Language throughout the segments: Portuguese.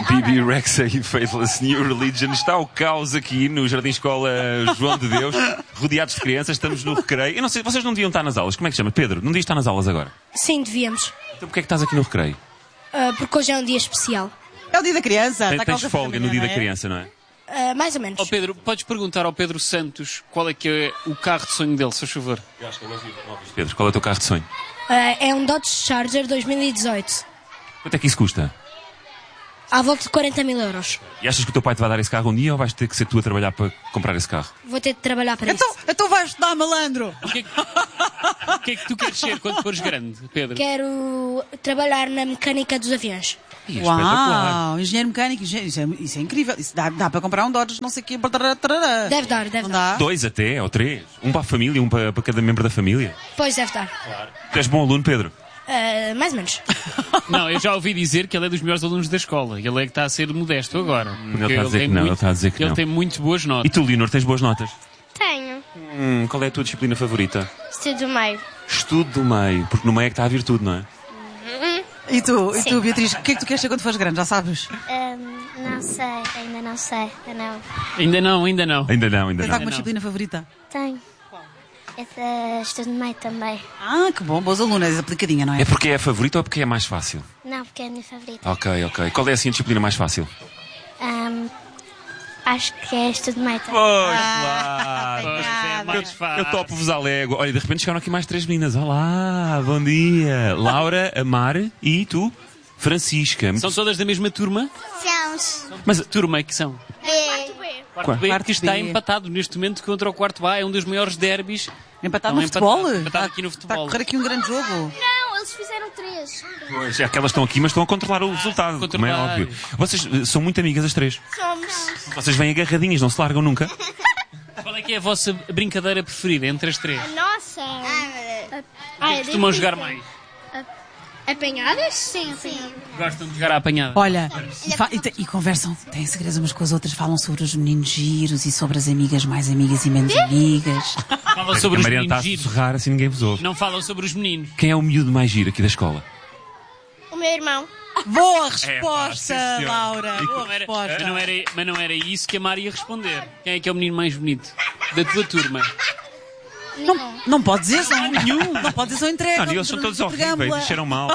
Bibi Rexa e Faithless New Religion. Está o caos aqui no Jardim Escola João de Deus, rodeados de crianças, estamos no recreio. Eu não sei, vocês não deviam estar nas aulas. Como é que se chama? Pedro, não devias estar nas aulas agora? Sim, devíamos. Então porquê é que estás aqui no recreio? Porque hoje é um dia especial. É o dia da criança. Tens folga no dia da criança, não é? Mais ou menos. Pedro, podes perguntar ao Pedro Santos qual é que é o carro de sonho dele, se faz favor. Eu acho que eu não vi. Pedro, qual é o teu carro de sonho? É um Dodge Charger 2018. Quanto é que isso custa? À volta de 40 mil euros. E achas que o teu pai te vai dar esse carro um dia ou vais ter que ser tu a trabalhar para comprar esse carro? Vou ter de trabalhar para isso. Então vais estudar, malandro. O que é que tu queres ser quando fores grande, Pedro? Quero trabalhar na mecânica dos aviões. Uau, engenheiro mecânico, isso é incrível. Isso dá para comprar um Dodge, não sei o quê. Deve dar. Não dá? 2 até, ou 3. Um para a família, um para cada membro da família. Pois deve dar. Tu és bom aluno, Pedro? Mais ou menos. Não, eu já ouvi dizer que ele é dos melhores alunos da escola. Ele é que está a ser modesto agora. Ele está a dizer que não, ele está a dizer que não. Ele tem muito boas E notas. tu, Leonor, tens boas notas? Tenho. Qual é a tua disciplina favorita? Estudo do meio. Estudo do meio, porque no meio é que está a virtude, não é? E tu, Beatriz, o que é que tu queres ser quando fores grande? Já sabes? Não sei, ainda não sei. Não. Ainda não. Ainda não. Tens alguma disciplina favorita? Tenho. Estudo do meio também. Ah, que bom, boas alunas, aplicadinha, não é? É porque é a favorita ou porque é a mais fácil? Não, porque é a minha favorita. Ok. Qual é assim a disciplina mais fácil? Acho que é estudo do meio também. Pois, claro. Pois, é mais fácil. Eu topo-vos à légua. Olha, de repente chegaram aqui mais 3 meninas. Olá, bom dia. Laura, Amar e tu, Francisca. São todas da mesma turma? São. Mas a turma é que são? Quarto B, Quarto que está B. empatado neste momento contra o quarto A. É um dos maiores derbys. Empatado no Estão futebol? empatado aqui no Está a futebol. correr aqui um grande jogo. Não, eles fizeram 3. Pois, é que elas estão aqui, mas estão a controlar o resultado, como é óbvio. Vocês são muito amigas as três. Somos. Vocês vêm agarradinhas, não se largam nunca. Qual é que é a vossa brincadeira preferida entre as três? Nossa. Costumam jogar mais? Apanhadas? Sim. Gostam de jogar à apanhada? Olha, e conversam, têm segredos umas com as outras, falam sobre os meninos giros e sobre as amigas mais amigas e menos amigas. Falam sobre a os Mariana está meninos a giros. sussurrar, assim ninguém vos ouve. Não falam sobre os meninos. Quem é o miúdo mais giro aqui da escola? O meu irmão. Boa resposta, sim, senhora. Laura. Boa Não era- resposta. mas não era isso que a Mari ia responder. Quem é que é o menino mais bonito da tua turma? Não pode dizer, são nenhum. Não pode dizer, são entrega. Não, eles são todos horríveis, cheiram mal.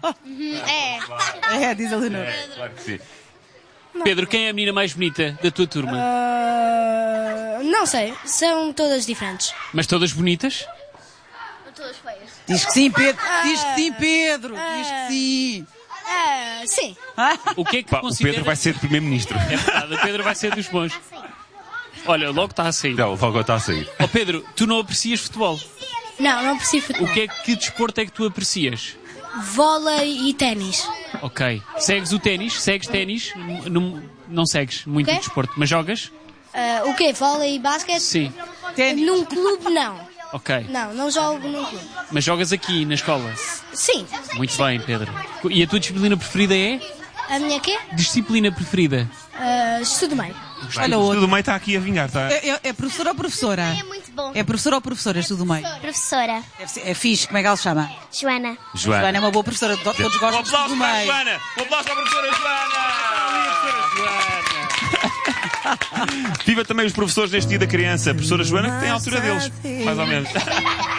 É. Diz a Leonor. Claro que sim. Pedro, quem é a menina mais bonita da tua turma? Não sei. São todas diferentes. Mas todas bonitas? Todas feias. Diz que sim, Pedro. Diz que sim, Pedro. Diz que sim. Sim. O que é que Pá, o consideras... Pedro vai ser primeiro-ministro. É verdade, o Pedro vai ser dos bons. Olha, logo está a sair. Não, logo está a sair. Ó Pedro, tu não aprecias futebol. Não preciso futebol. Que desporto é que tu aprecias? Vôlei e ténis. Ok. Segues o ténis? Segues ténis? Não segues muito O quê? o desporto, mas jogas? O quê? Vôlei e basquete? Sim. Num clube, não. Ok. Não jogo num clube. Mas jogas aqui na escola? Sim. Muito bem, Pedro. E a tua disciplina preferida é? A minha quê? Disciplina preferida? Estudo meio. Olha o outro. Tudo meio está aqui a vingar, está? É professor ou professora? É muito bom. É professor ou professora, estudo do meio? Professora. É fixe, como é que ela se chama? Joana. Joana é uma boa professora, todos Um gostam de estudo aplauso do para a meio. Joana! Um aplauso para a professora Joana! Viva também os professores deste dia da criança. A professora Joana que tem a altura deles, mais ou menos.